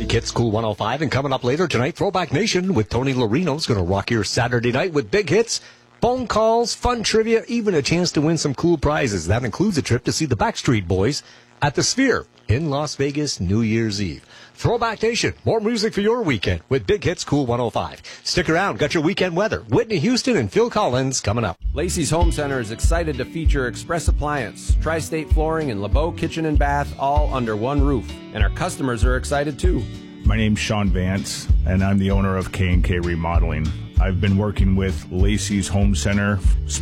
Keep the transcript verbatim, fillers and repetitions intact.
Big Hits Cool one oh five, and coming up later tonight, Throwback Nation with Tony Lorino's going to rock your Saturday night with big hits, phone calls, fun trivia, even a chance to win some cool prizes. That includes a trip to see the Backstreet Boys at the Sphere in Las Vegas New Year's Eve. Throwback Nation, more music for your weekend with Big Hits Cool one oh five. Stick around, got your weekend weather. Whitney Houston and Phil Collins coming up. Lacey's Home Center is excited to feature Express Appliance, Tri-State Flooring, and LeBeau Kitchen and Bath all under one roof. And our customers are excited too. My name's Sean Vance, and I'm the owner of K and K Remodeling. I've been working with Lacey's Home Center